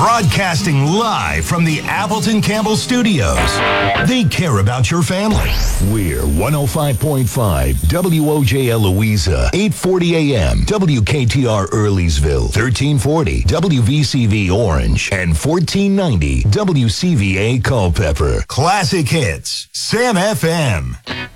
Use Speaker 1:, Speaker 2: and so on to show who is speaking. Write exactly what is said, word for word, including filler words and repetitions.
Speaker 1: Broadcasting live from the Appleton Campbell Studios. They care about your family. We're one oh five point five W O J L Louisa, eight forty a.m. W K T R Earlysville, thirteen forty W V C V Orange, and fourteen ninety W C V A Culpeper. Classic hits, Sam F M.